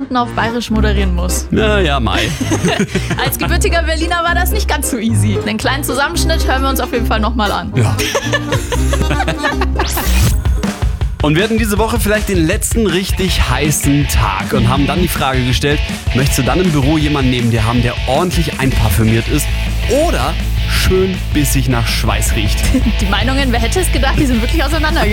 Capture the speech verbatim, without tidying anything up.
Beamten auf Bayerisch moderieren muss. Naja, Mai. Als gebürtiger Berliner war das nicht ganz so easy. Den kleinen Zusammenschnitt hören wir uns auf jeden Fall nochmal an. Ja. Und wir hatten diese Woche vielleicht den letzten richtig heißen Tag und haben dann die Frage gestellt, möchtest du dann im Büro jemanden neben dir haben, der ordentlich einparfümiert ist oder schön bissig nach Schweiß riecht? Die Meinungen, wer hätte es gedacht, die sind wirklich auseinandergegangen.